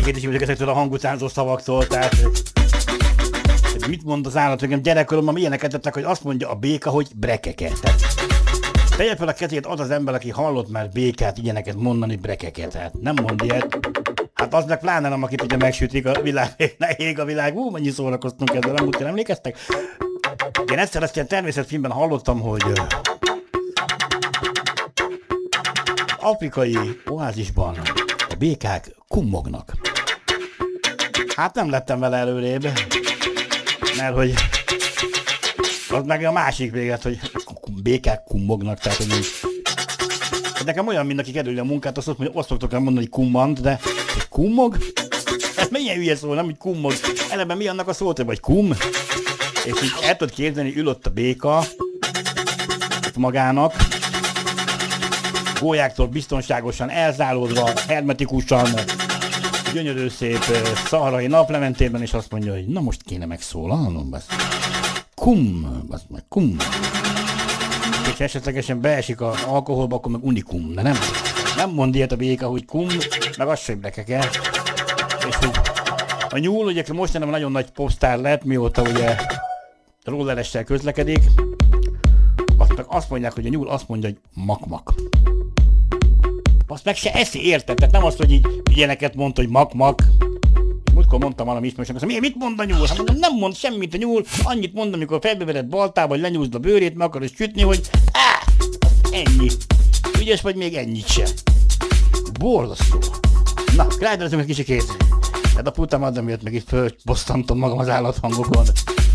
békét is vagyok ezektől a hangutánzó szavaktól, tehát... Mit mond az állat? Nekem gyerekkoromban ilyeneket tettek, hogy azt mondja a béka, hogy brekeket. Tegye fel a kezét az az ember, aki hallott már békát ilyeneket mondani, brekeket. Tehát nem mond ilyet. Hát az meg pláne nem, akit ugye megsütik a világ, ne ég a világ. Mennyi szórakoztunk ezzel, nem úgy emlékeztek? Én egyszer ezt ilyen természetfilmben hallottam, hogy afrikai oázisban a békák kummognak. Hát nem lettem vele előrébb, mert hogy az meg a másik véget, hogy békák kummognak, tehát hogy nekem olyan, mint aki kerüli a munkát, azt szoktok mondani, hogy kummant, de hogy kummog? Ez milyen hülye szó, nem, hogy kummog. Eleben mi annak a szót, hogy kum? És így el tudod képzelni, ülött a béka magának, gólyáktól biztonságosan elzálódva, hermetikusan, gyönyörű szép szaharai naplementében, és azt mondja, hogy na most kéne megszólalnom, basz. Kum. És esetlegesen beesik az alkoholba, akkor meg unikum, de nem mond ilyet a béka, hogy kum, meg az sem brekeke. És hogy a nyúl, ugye mostanában nagyon nagy popstar lett, mióta ugye rolleressel közlekedik, azt mondják, hogy a nyúl azt mondja, hogy mak-mak. Azt meg se eszi, érted? Tehát nem azt, hogy így ilyeneket mondta, hogy mak-mak. Múltkor mondtam valami ismerősnek, azt mit mond a nyúl? Hát mondom, nem mond semmit a nyúl, annyit mond, amikor felbevered baltába, hogy lenyúzd a bőrét, meg akarod sütni, hogy ennyi. Ügyes vagy, még ennyit se. Borzasztó. Na, rájdelezem egy kicsikét. Hát a putam adom, miatt meg itt fölbosszantom magam az állathangokon.